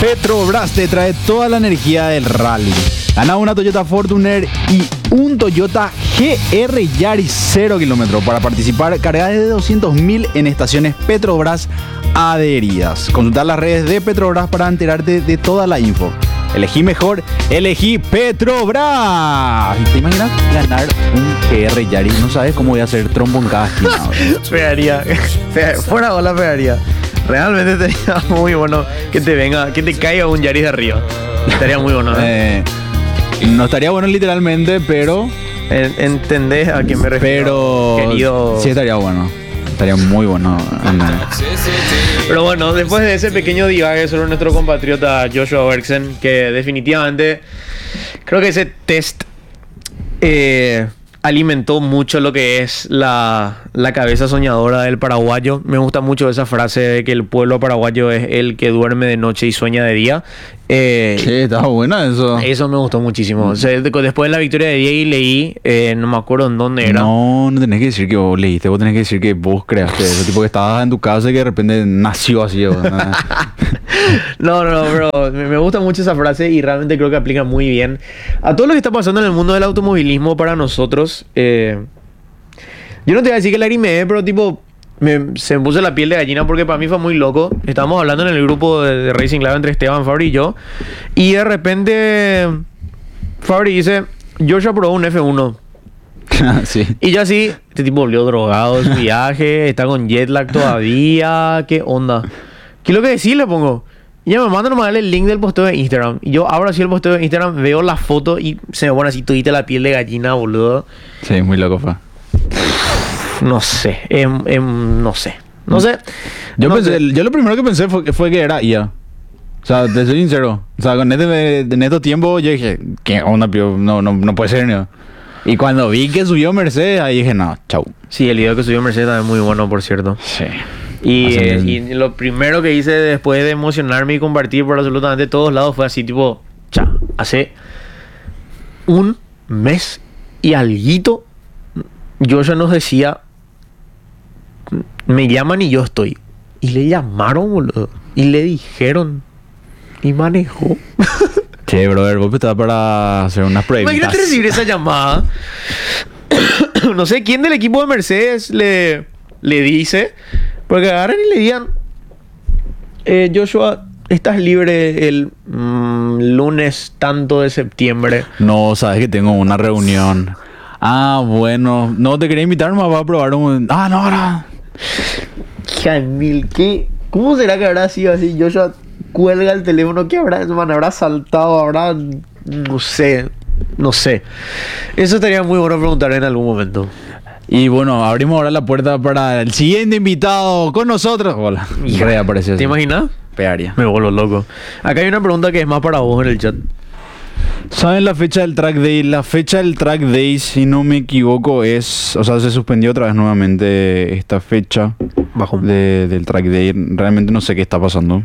Petrobras te trae toda la energía del rally. Gana una Toyota Fortuner y un Toyota GR Yaris 0 kilómetros. Para participar, carga de 200.000 en estaciones Petrobras adheridas. Consultar las redes de Petrobras para enterarte de toda la info. Elegí mejor, elegí Petrobras. ¿Te imaginas ganar un GR Yaris? No sabes cómo voy a hacer trompo en cada esquina. Pegaría. Fuera bola pegaría. Realmente estaría muy bueno que te venga, que te caiga un Yaris de arriba. Estaría muy bueno, ¿eh? No estaría bueno literalmente, pero... ¿Entendés a quién me refiero? Pero... Querido... Sí, estaría bueno. Estaría muy bueno. Pero bueno, después de ese pequeño divague sobre nuestro compatriota Joshua Bergsen, que definitivamente creo que ese test alimentó mucho lo que es la cabeza soñadora del paraguayo. Me gusta mucho esa frase de que el pueblo paraguayo es el que duerme de noche y sueña de día. Estaba buena eso. Eso me gustó muchísimo. O sea, después de la victoria de Diego leí, no me acuerdo en dónde era. No tenés que decir que vos leíste, vos tenés que decir que vos creaste eso, tipo que estabas en tu casa y que de repente nació así. No, pero me gusta mucho esa frase y realmente creo que aplica muy bien a todo lo que está pasando en el mundo del automovilismo para nosotros. Yo no te voy a decir que lagrimeé, pero tipo se me puso la piel de gallina porque para mí fue muy loco. Estábamos hablando en el grupo de Racing Live entre Esteban, Fabri y yo, y de repente Fabri dice: Joshua probó un F1. Sí. Y yo así, este tipo volvió drogado de su viaje, está con jet lag todavía, ¿qué onda? ¿Qué es lo que decir? Le pongo. Y ya me manda nomás el link del posteo de Instagram. Y yo abro así el posteo de Instagram, veo la foto y se me pone así todita la piel de gallina, boludo. Sí, muy loco fue. No sé, no sé. No sé. Yo lo primero que pensé fue que era IA. O sea, te soy sincero. O sea, con este tiempo yo dije, ¿qué onda, pío? No puede ser, ¿no? Y cuando vi que subió Mercedes, ahí dije, no, chau. Sí, el video que subió Mercedes también es muy bueno, por cierto. Sí. Y lo primero que hice después de emocionarme y compartir por absolutamente todos lados fue así, tipo, hace un mes y alguito, Joshua nos decía, me llaman y yo estoy. Y le llamaron, boludo. Y le dijeron. Y manejó. Che, brother, vos estabas para hacer unas pruebas. Imagínate recibir esa llamada. No sé quién del equipo de Mercedes le dice. Porque agarran y le digan: Joshua, estás libre el lunes tanto de septiembre. No, sabes que tengo una reunión. Ah, bueno. No, te quería invitar más para probar un... Ah, no, ahora. Jamil, ¿cómo será que habrá sido así? Joshua cuelga el teléfono. ¿Qué habrá? Man, habrá saltado, habrá... No sé. Eso estaría muy bueno preguntar en algún momento. Y bueno, abrimos ahora la puerta para el siguiente invitado con nosotros. Hola. Reapareció. ¿Te imaginas? Pegaría. Me vuelvo loco. Acá hay una pregunta que es más para vos en el chat. ¿Saben la fecha del track day? La fecha del track day, si no me equivoco, es... O sea, se suspendió otra vez nuevamente esta fecha del track day. Realmente no sé qué está pasando.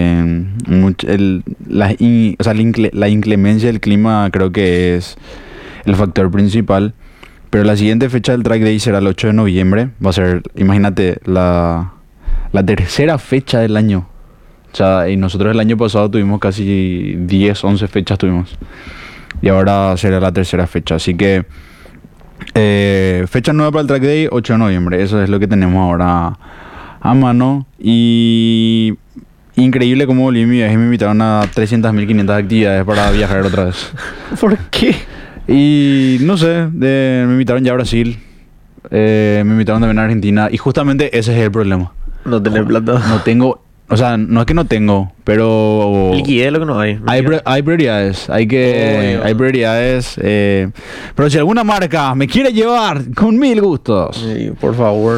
La inclemencia del clima creo que es el factor principal. Pero la siguiente fecha del track day será el 8 de noviembre. Va a ser, imagínate, la tercera fecha del año. O sea, y nosotros el año pasado tuvimos casi 10, 11 fechas tuvimos. Y ahora será la tercera fecha. Así que fecha nueva para el track day, 8 de noviembre. Eso es lo que tenemos ahora a mano. Y increíble cómo volví mi viaje. Me invitaron a 300.500 actividades para viajar otra vez. ¿Por qué? Y no sé, me invitaron ya a Brasil. Me invitaron también a Argentina. Y justamente ese es el problema. No tener plata. No tengo... O sea, no es que no tengo, pero... Liquidez lo que no hay. Hay prioridades. Hay prioridades. Pero si alguna marca me quiere llevar, con mil gustos. Sí, por favor.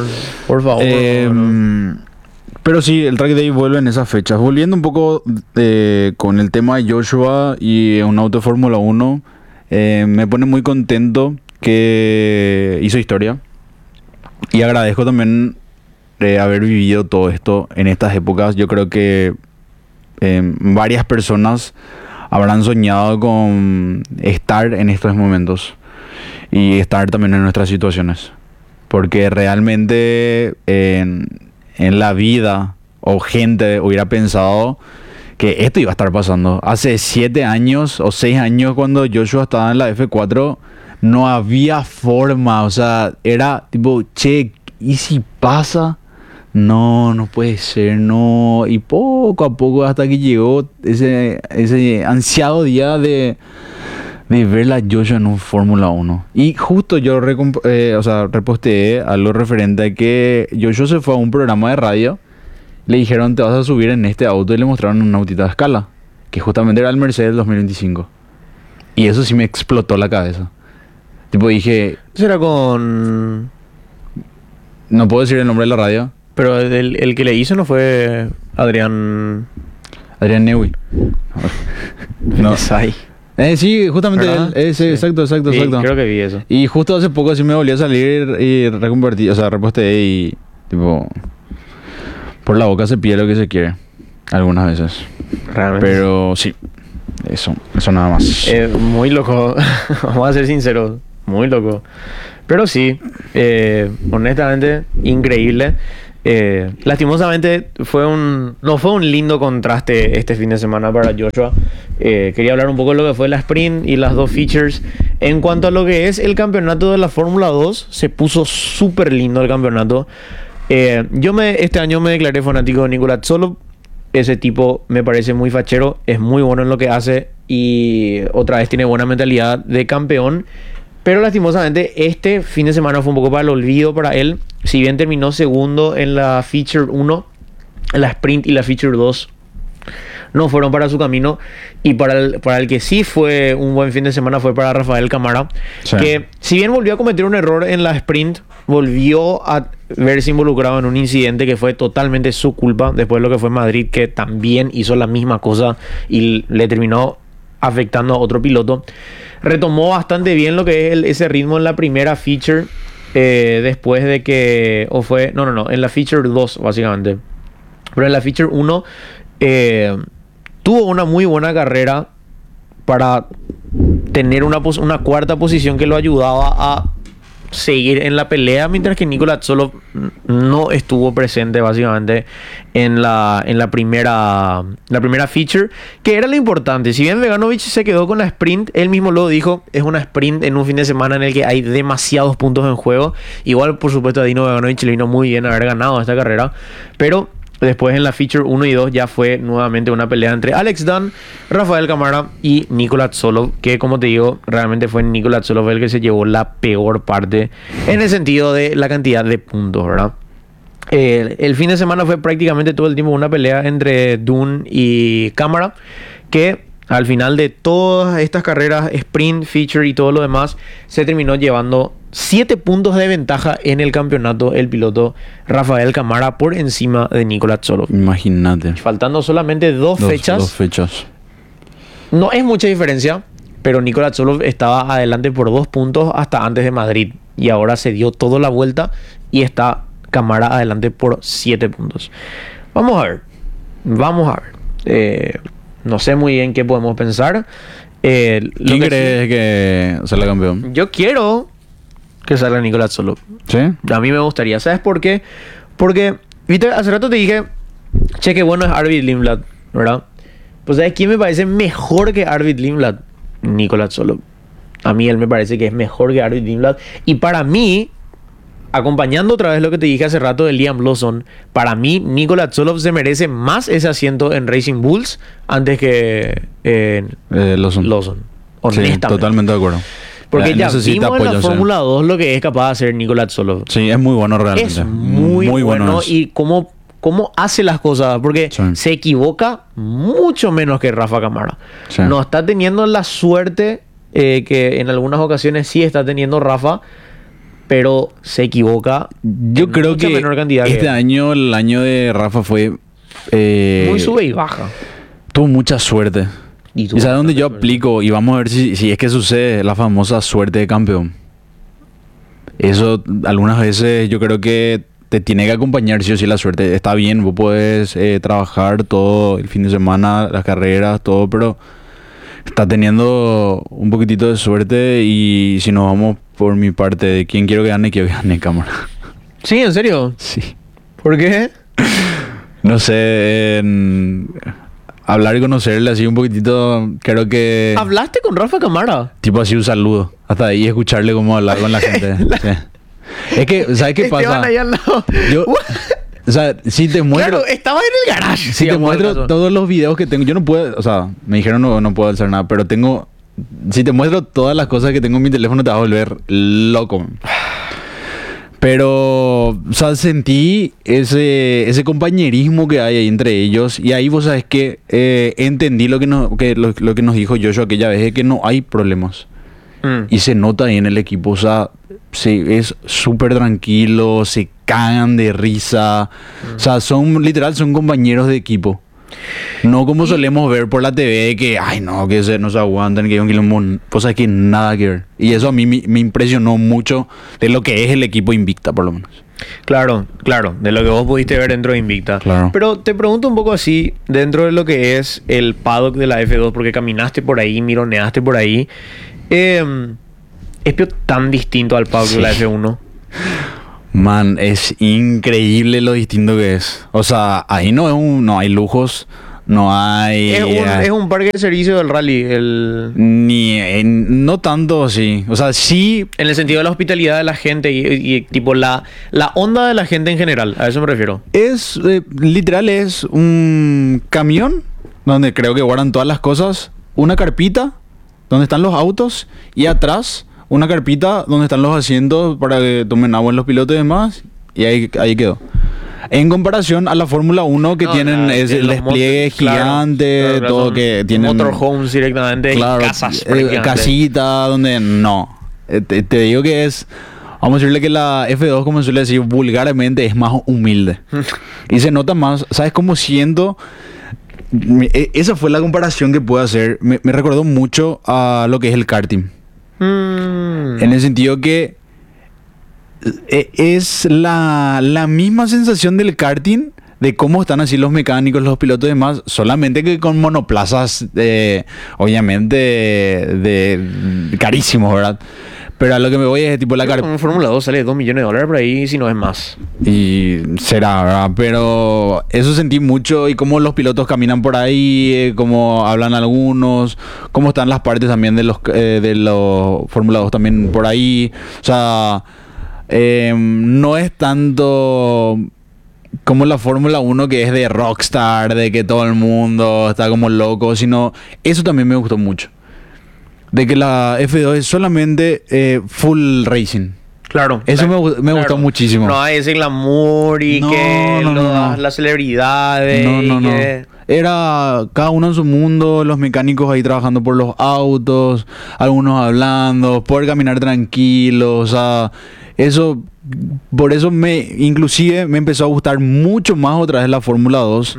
Pero sí, el track day vuelve en esas fechas. Volviendo un poco con el tema de Joshua y un auto de Fórmula 1, me pone muy contento que hizo historia. Y agradezco también haber vivido todo esto en estas épocas. Yo creo que varias personas habrán soñado con estar en estos momentos y estar también en nuestras situaciones, porque realmente en la vida o gente hubiera pensado que esto iba a estar pasando. Hace 7 años o 6 años cuando Joshua estaba en la F4, no había forma, o sea, era tipo, che, ¿y si pasa? No, no puede ser, no. Y poco a poco hasta que llegó ese ansiado día de ver la Joshua en un Fórmula 1. Y justo yo reposteé algo referente a que Joshua se fue a un programa de radio. Le dijeron, te vas a subir en este auto, y le mostraron un autito de escala, que justamente era el Mercedes 2025. Y eso sí me explotó la cabeza. Tipo dije, Eso era con... no puedo decir el nombre de la radio. Pero el que le hizo no fue Adrián... Adrián Newey. No. Sai. Sí, justamente ¿Verdad? él. Sí. Exacto. Sí, creo que vi eso. Y justo hace poco sí me volvió a salir y reconvertí, o sea, reposteé y tipo... Por la boca se pide lo que se quiere. Algunas veces. Realmente. Pero sí. Eso nada más. Muy loco. Vamos a ser sinceros. Muy loco. Pero sí. Honestamente, increíble. Lastimosamente no fue un lindo contraste este fin de semana para Joshua. Quería hablar un poco de lo que fue la sprint y las dos features. En cuanto a lo que es el campeonato de la Fórmula 2, se puso súper lindo el campeonato. Este año me declaré fanático de Nicola Tsolov. Ese tipo me parece muy fachero, es muy bueno en lo que hace y otra vez tiene buena mentalidad de campeón. Pero lastimosamente este fin de semana fue un poco para el olvido para él. Si bien terminó segundo en la Feature 1, en la Sprint y la Feature 2 no fueron para su camino. Y para el que sí fue un buen fin de semana fue para Rafael Camara. Sí. Que si bien volvió a cometer un error en la Sprint, volvió a verse involucrado en un incidente que fue totalmente su culpa. Después de lo que fue Madrid, que también hizo la misma cosa y le terminó afectando a otro piloto. Retomó bastante bien lo que es ese ritmo en la primera feature. Después de que... en la feature 2 básicamente. Pero en la feature 1 tuvo una muy buena carrera para tener una cuarta posición que lo ayudaba a seguir en la pelea, mientras que Nicola Tsolov no estuvo presente básicamente en la primera feature, que era lo importante. Si bien Veganovic se quedó con la sprint, él mismo lo dijo, es una sprint en un fin de semana en el que hay demasiados puntos en juego. Igual, por supuesto, a Dino Veganovic le vino muy bien haber ganado esta carrera, pero después en la feature 1 y 2 ya fue nuevamente una pelea entre Alex Dunn, Rafael Camara y Nicola Tsolov, que como te digo, realmente fue Nicola Tsolov el que se llevó la peor parte en el sentido de la cantidad de puntos, ¿verdad? El fin de semana fue prácticamente todo el tiempo una pelea entre Dunn y Camara, que al final de todas estas carreras, sprint, feature y todo lo demás, se terminó llevando 7 puntos de ventaja en el campeonato el piloto Rafael Camara por encima de Nicola Tsolov. Imagínate. Faltando solamente dos fechas. Dos fechas. No es mucha diferencia, pero Nicola Tsolov estaba adelante por 2 puntos hasta antes de Madrid. Y ahora se dio toda la vuelta y está Camara adelante por 7 puntos. Vamos a ver. No sé muy bien qué podemos pensar. ¿Quién crees que salga campeón? Yo quiero que salga Nicola Tsolov. ¿Sí? A mí me gustaría. ¿Sabes por qué? Porque, viste, hace rato te dije, che, qué bueno es Arvid Lindblad, ¿verdad? Pues ¿sabes quién me parece mejor que Arvid Lindblad? Nicola Tsolov. A mí él me parece que es mejor que Arvid Lindblad. Y para mí, acompañando otra vez lo que te dije hace rato de Liam Lawson, para mí Nicola Tsolov se merece más ese asiento en Racing Bulls antes que Lawson. Honestamente. Sí, totalmente de acuerdo. Porque ya vimos en la Fórmula 2 lo que es capaz de hacer Nicola Tsolov. Sí, es muy bueno realmente. Es muy bueno y cómo hace las cosas. Porque se equivoca mucho menos que Rafa Camara. Sí. No está teniendo la suerte que en algunas ocasiones sí está teniendo Rafa, pero se equivoca. Yo creo que menor cantidad el año de Rafa fue muy sube y baja. Tuvo mucha suerte. ¿Y sabes dónde yo aplico? Y vamos a ver si es que sucede la famosa suerte de campeón. Eso algunas veces yo creo que te tiene que acompañar sí o sí la suerte. Está bien, vos podés trabajar todo el fin de semana, las carreras, todo, pero está teniendo un poquitito de suerte. Y si nos vamos por mi parte de quién quiero que gane Cámara. ¿Sí? ¿En serio? Sí. ¿Por qué? No sé. hablar y conocerle así un poquitito, creo que... ¿Hablaste con Rafa Camara? Tipo así un saludo. Hasta ahí escucharle cómo hablar con la gente. Sí. Es que, ¿sabes qué pasa? Ahí al lado. Yo, o sea, si te muestro... Claro, estaba en el garage. Si te muestro todos los videos que tengo, yo no puedo, o sea, me dijeron no puedo hacer nada, pero tengo... Si te muestro todas las cosas que tengo en mi teléfono te vas a volver loco. Pero, o sea, sentí ese compañerismo que hay ahí entre ellos. Y ahí vos sabes que entendí lo que nos dijo Joshua aquella vez, es que no hay problemas. Y se nota ahí en el equipo, o sea, es súper tranquilo, se cagan de risa. O sea, son compañeros de equipo. No como solemos ver por la TV que, ay no, que no se aguantan, que hay un quilombo. Pues es que nada que ver. Y eso a mí me impresionó mucho de lo que es el equipo Invicta, por lo menos. Claro, de lo que vos pudiste ver dentro de Invicta. Claro. Pero te pregunto un poco así, dentro de lo que es el paddock de la F2, porque caminaste por ahí, mironeaste por ahí. ¿Es tan distinto al paddock de la F1? Man, es increíble lo distinto que es. O sea, ahí no hay lujos, no hay... Es un parque de servicio del rally. No tanto así. O sea, sí... En el sentido de la hospitalidad de la gente y tipo la onda de la gente en general. A eso me refiero. Es, literal, es un camión donde creo que guardan todas las cosas. Una carpita donde están los autos y atrás... una carpita donde están los asientos para que tomen agua en los pilotos y demás. Y ahí quedó. En comparación a la Fórmula 1 que tienen el despliegue gigante, claro, todo que tienen... Motorhomes directamente, claro, y casas. Casita donde no. Te digo que es... Vamos a decirle que la F2, como suele decir vulgarmente, es más humilde. Y se nota más... ¿Sabes cómo siento? Esa fue la comparación que puedo hacer. Me recordó mucho a lo que es el karting. En el sentido que es la misma sensación del karting, de cómo están así los mecánicos, los pilotos y demás, solamente que con monoplazas obviamente de carísimos, ¿verdad? Pero a lo que me voy es tipo la carpeta. Un Fórmula 2 sale $2 millones por ahí, si no es más. Y será, ¿verdad? Pero eso sentí mucho. Y cómo los pilotos caminan por ahí, cómo hablan algunos, cómo están las partes también de los Fórmula 2 también por ahí. O sea, no es tanto como la Fórmula 1 que es de rockstar, de que todo el mundo está como loco, sino eso también me gustó mucho. De que la F2 es solamente full racing. Claro. Eso me gustó muchísimo. No hay ese glamour y las celebridades. No. Era cada uno en su mundo, los mecánicos ahí trabajando por los autos, algunos hablando, poder caminar tranquilos, o sea, eso, por eso inclusive me empezó a gustar mucho más otra vez la Fórmula 2.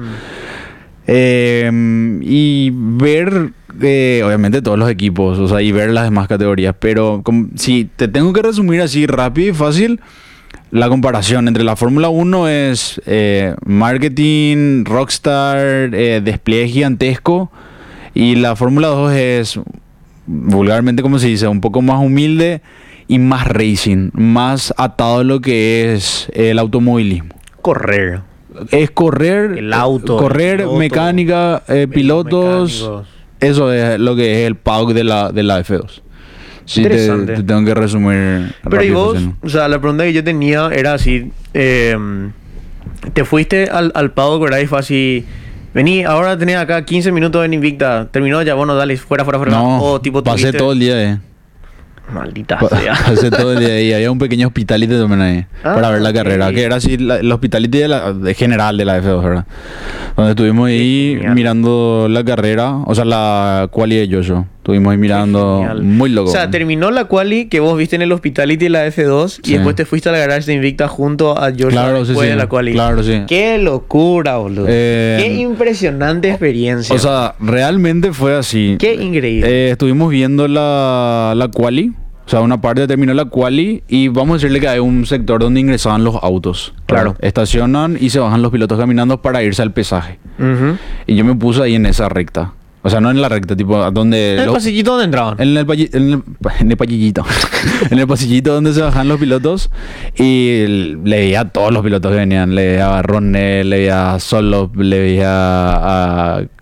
Y ver obviamente todos los equipos, o sea, y ver las demás categorías, pero si te tengo que resumir así rápido y fácil, la comparación entre la Fórmula 1 es marketing, rockstar, despliegue gigantesco, y la Fórmula 2 es, vulgarmente como se dice, un poco más humilde y más racing, más atado a lo que es el automovilismo. Es correr, el auto, correr, el mecánica, pilotos. Eso es lo que es el paddock de la F2. Sí, te tengo que resumir. Pero y vos, o sea, la pregunta que yo tenía era así: te fuiste al paddock, ¿verdad? Y fue así: vení, ahora tenés acá 15 minutos en Invicta, terminó ya, bueno, dale, fuera. No, o, tipo, pasé todo el día Maldita sea. Pasé todo el día ahí. Había un pequeño hospitality también ahí para ver la carrera, que era así el hospitality de general de la F2, ¿verdad? Donde estuvimos ahí mirando la carrera, o sea, la quali de Joshua. Estuvimos ahí mirando, muy loco. O sea, terminó la quali que vos viste en el hospitality de la F2 y después te fuiste al garage de Invicta junto a Joshua después de la quali. Claro, sí. ¡Qué locura, boludo! ¡Qué impresionante experiencia! O sea, realmente fue así. ¡Qué increíble! Estuvimos viendo la quali. O sea, una parte terminó la quali y vamos a decirle que hay un sector donde ingresaban los autos. Claro. Estacionan y se bajan los pilotos caminando para irse al pesaje. Y yo me puse ahí en esa recta. O sea, no en la recta, tipo, donde... ¿En el pasillito donde entraban? En el pasillito. En el pasillito donde se bajan los pilotos. Y le veía a todos los pilotos que venían. Le veía a Ronel, le veía a Solop, le veía a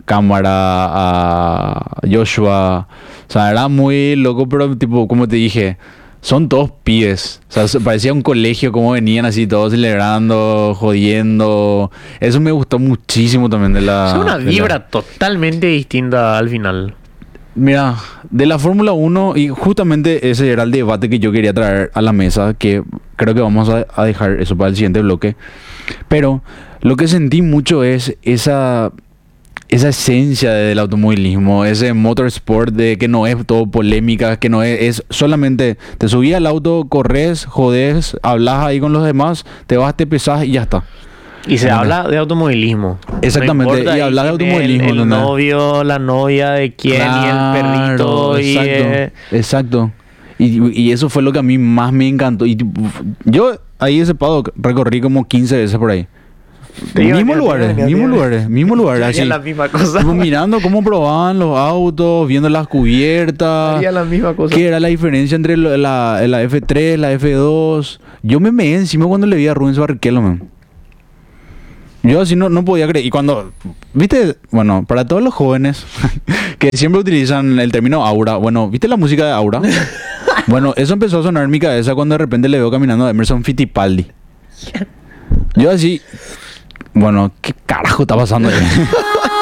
cámara, a Joshua. O sea, era muy loco, pero tipo, como te dije, son todos pibes. O sea, parecía un colegio, como venían así todos celebrando, jodiendo. Eso me gustó muchísimo también de la... Es una de la- vibra totalmente distinta al final. Mira, de la Fórmula 1, y justamente ese era el debate que yo quería traer a la mesa, que creo que vamos a dejar eso para el siguiente bloque. Pero lo que sentí mucho es esa esencia del automovilismo, ese motorsport de que no es todo polémica, que no es solamente te subís al auto, corres, jodes, hablas ahí con los demás, te vas, te pesas y ya está. Y se ¿Entendés? habla de automovilismo. Exactamente, No importa y ahí habla de quién es automovilismo, El ¿entendés? novio, la novia de quién y el perrito. Claro, Y, exacto, exacto. Y eso fue lo que a mí más me encantó. Y tipo, yo ahí ese paddock recorrí como 15 veces por ahí. Mismos lugares, mismos lugares, Haría así. la misma cosa. Tipo, mirando cómo probaban los autos, viendo las cubiertas. Haría la misma cosa. ¿Qué era la diferencia entre la F3, la F2? Yo me meé encima cuando le vi a Rubens Barrichello, man. Yo así no podía creer. Y cuando, viste, bueno, para todos los jóvenes que siempre utilizan el término aura, bueno, ¿viste la música de aura? Bueno, eso empezó a sonar en mi cabeza cuando de repente le veo caminando a Emerson Fittipaldi. Yo así, bueno, ¿qué carajo está pasando ahí?